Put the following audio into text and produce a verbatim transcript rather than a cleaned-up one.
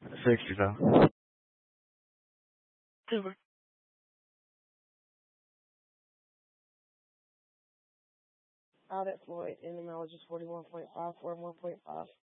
sixty though. Super. Out at Floyd, N M L is just forty-one point five, forty-one point five.